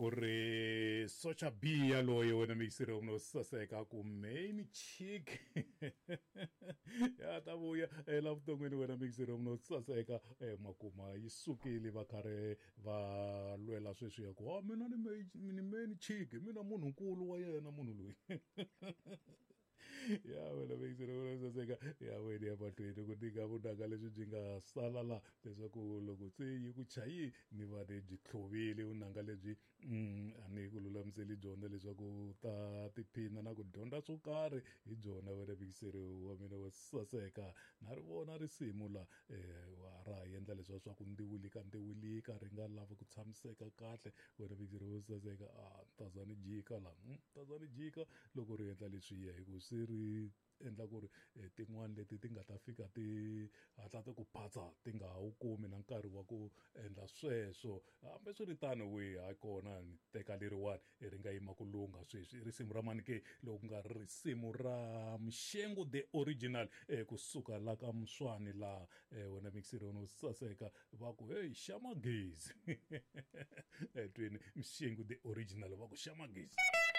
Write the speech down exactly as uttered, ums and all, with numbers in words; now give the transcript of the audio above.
ku ri socha biya loyi wena mixiri no saseka ku main chick ya ta vuya la vuton'wini wena mixiri no saseka makuma yi sukile va karhi va lwela sweswi ya ku ha mina ni main chick mina munhu nkulu wa yena munhu loyi ya wena mixiri no saseka ya wena ya mahlweni ku nyika vunanga leswi byi nga sala la leswaku loko se yi ku chayi ni va ni byi tlhovile vunanga lebyi a ni ku lulamiseli byona leswaku ta tiphina na ku dyondza swo karhi hi byona wena mixiri wa mina wa saseka na ri vona risimu la wa ra ha endla leswiya swa ku ndiwilika ndiwilika ri nga lava ku tshamiseka kahle wena mixiri wo saseka a tazani jika la tazani jika loko ri endla leswiya hi ku se ri endla ku ri tin'wana leti ti nga ta fika ti hatla ti ku phatsa ti nga wu kumi na nkarhi wa ku endla sweswo hambi swi ri tano we ha kona ni teka leriwani ri nga yima ku lunga sweswi i risimu ra mani ke loko nga risimu ra Mshengu the original kusuka la ka Mswani la wena mixiri no saseka va ku hey xamagezi twini Mshengu the original va ku xamagezi.